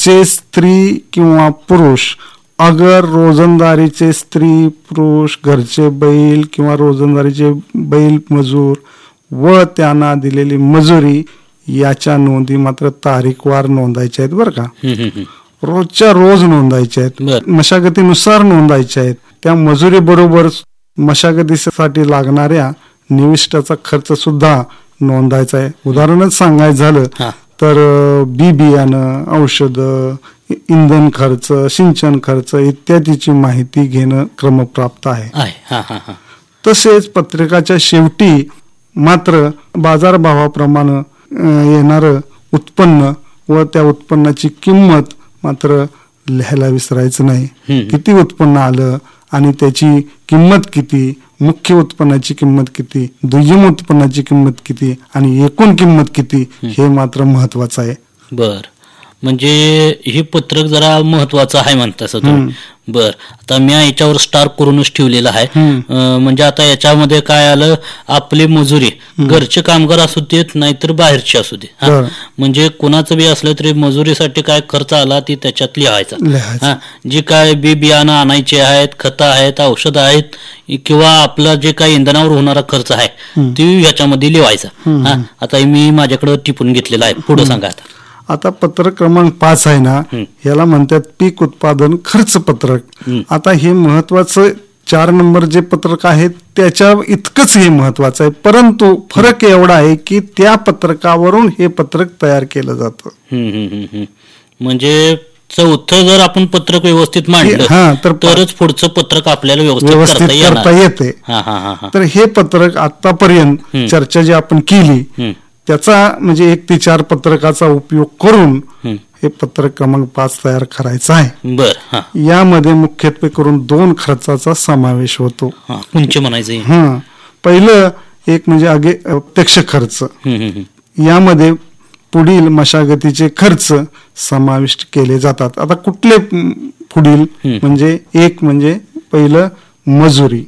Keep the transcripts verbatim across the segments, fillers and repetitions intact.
घरचे स्त्री किंवा पुरुष अगर रोजंदारीचे स्त्री पुरुष घरचे बैल किंवा रोजंदारीचे बैल मजूर व त्यांना दिलेली मजुरी याच्या नोंदी मात्र तारीखवार नोंदायच्या आहेत बरं का. रोजच्या रोज नोंदायच्या आहेत, मशागतीनुसार नोंदायच्या आहेत. त्या मजुरी बरोबर मशागतीसाठी लागणाऱ्या निविष्ठाचा खर्च सुद्धा नोंदायचा आहे. उदाहरणच सांगायचं झालं तर बी बियाणं, औषध, इंधन खर्च, सिंचन खर्च इत्यादीची माहिती घेणं क्रमप्राप्त आहे. तसेच पत्रकाच्या शेवटी मात्र बाजारभावाप्रमाणे येणारं उत्पन्न व त्या उत्पन्नाची किंमत मात्र लिहायला विसरायचं नाही. किती उत्पन्न आलं आणि त्याची किंमत किती, मुख्य उत्पन्नाची किंमत किती, दुय्यम उत्पन्नाची किंमत किती आणि एकूण किंमत किती हे मात्र महत्वाचं आहे. बर, म्हणजे हे पत्रक जरा महत्वाचं आहे म्हणता तुम्ही. बर, आता मी याच्यावर स्टार करूनच ठेवलेलं आहे. म्हणजे आता याच्यामध्ये काय आलं, आपली मजुरी घरचे कामगार असू देत नाहीतर बाहेरचे असू दे, म्हणजे कोणाचं बी असलं तरी मजुरीसाठी काय खर्च आला ती त्याच्यात लिहायचा. जे काय बी बियाणं आणायचे आहेत, खतं आहेत, औषधं आहेत किंवा आपला जे काही इंधनावर होणारा खर्च आहे ते ह्याच्यामध्ये लिहायचा. आता मी माझ्याकडे टिपून घेतलेला आहे. पुढे सांगा. आता आता पत्रक क्रमांक पाच आहे ना, याला म्हणतात पीक उत्पादन खर्च पत्रक. आता हे महत्वाचं चार नंबर जे पत्रक आहे त्याच्या इतकंच हे महत्वाचं आहे, परंतु फरक एवढा आहे की त्या पत्रकावरून हे पत्रक तयार केलं जातं. म्हणजे चौथं जर आपण पत्रक व्यवस्थित मांडलं तरच पुढचं पत्रक आपल्याला व्यवस्थित करता येते. तर हे पत्रक आतापर्यंत चर्चा जी आपण केली त्याचा म्हणजे एक ते चार पत्रकाचा उपयोग करून हे पत्रक क्रमांक पाच तयार करायचं आहे. बर, यामध्ये मुख्यत्वे करून दोन खर्चाचा समावेश होतो. कोणचे म्हणायचे? हा, पहिलं एक म्हणजे आगे प्रत्यक्ष खर्च. यामध्ये पुढील मशागतीचे खर्च समाविष्ट केले जातात. आता कुठले पुढील म्हणजे एक म्हणजे पहिलं मजुरी.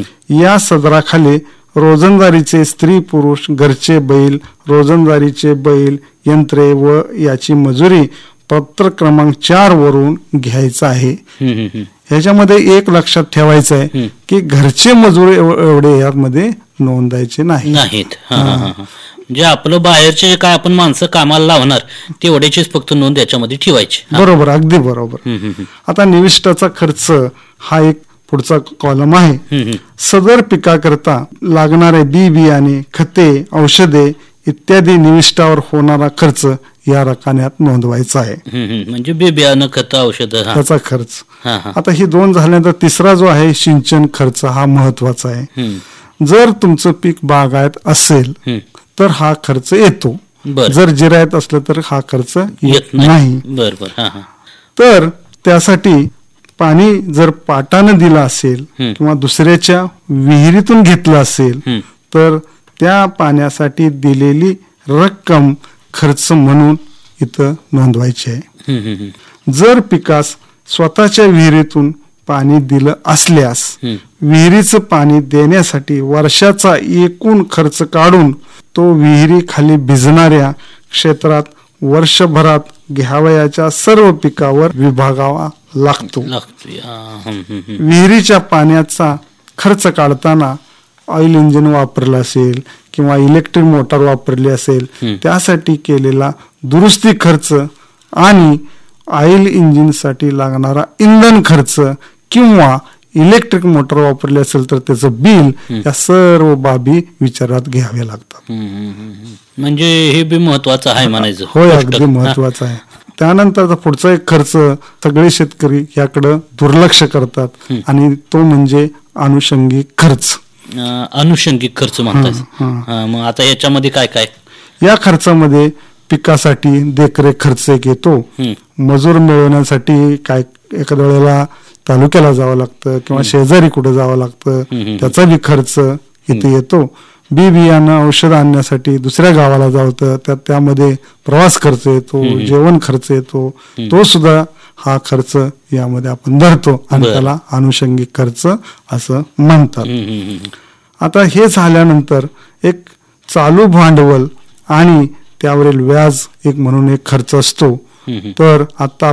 या सदराखाली रोजंदारीचे स्त्री पुरुष घरचे बैल, रोजंदारीचे बैल, यंत्रे व याची मजुरी पत्रक क्रमांक चार वरून घ्यायचं आहे. ह्याच्यामध्ये एक लक्षात ठेवायचं आहे की घरचे मजूर एवढे यामध्ये नोंदायचे नाहीत. जे आपलं बाहेरचे काय आपण माणसं कामाला लावणार तेवढ्याचीच फक्त नोंद याच्यामध्ये ठेवायची. बरोबर, अगदी बरोबर. आता निविष्ठाचा खर्च हा एक पुढचा कॉलम आहे. सदर पिकाकरता लागणारे बी बियाणे, खते, औषधे इत्यादी निविष्ठावर होणारा खर्च या रकान्यात नोंदवायचा आहे. म्हणजे बी बियाणं, खत, औषध त्याचा खर्च. आता ही दोन झाल्यानंतर तिसरा जो आहे सिंचन खर्च हा महत्वाचा आहे. जर तुमचं पीक बागायत असेल तर हा खर्च येतो, जर जिरायत असलं तर हा खर्च येत नाही. तर त्यासाठी पाणी जर पाटानं दिलं असेल किंवा दुसऱ्याच्या विहिरीतून घेतलं असेल तर त्या पाण्यासाठी दिलेली रक्कम खर्च म्हणून इथं नोंदवायची आहे. जर पिकास स्वतःच्या विहिरीतून पाणी दिलं असल्यास विहिरीचं पाणी देण्यासाठी वर्षाचा एकूण खर्च काढून तो विहिरी खाली भिजणाऱ्या क्षेत्रात वर्षभरात घ्यावयाच्या सर्व पिकावर विभागावा लागतो. विहिरीच्या पाण्याचा खर्च काढताना ऑइल इंजिन वापरलं असेल किंवा इलेक्ट्रिक मोटार वापरली असेल त्यासाठी केलेला दुरुस्ती खर्च आणि ऑइल इंजिन साठी लागणारा इंधन खर्च किंवा इलेक्ट्रिक मोटर वापरली असेल तर त्याचं बिल, या सर्व बाबी विचारात घ्यावे लागतात. म्हणजे हे बी महत्वाचं आहे म्हणायचं. होय, अगदी महत्वाचं आहे. त्यानंतर पुढचा एक खर्च सगळे शेतकरी याकडे दुर्लक्ष करतात आणि तो म्हणजे अनुषंगिक खर्च. अनुषंगिक खर्च म्हणतात. मग आता याच्यामध्ये काय काय? या खर्चामध्ये पिकासाठी देखरेख खर्च एक येतो. मजूर मिळवण्यासाठी काय एखाद्या वेळेला तालुक्याला जावं लागतं किंवा शेजारी कुठे जावं लागतं, त्याचा बी खर्च इथे येतो. बी बियाणं औषध आणण्यासाठी दुसऱ्या गावाला जावतं, त्यात त्यामध्ये प्रवास खर्च येतो, जेवण खर्च येतो, तो सुद्धा हा खर्च यामध्ये आपण धरतो आणि त्याला अनुषंगिक खर्च असं म्हणतात. आता हे झाल्यानंतर एक चालू भांडवल आणि त्यावरील व्याज एक म्हणून एक खर्च असतो. तर आता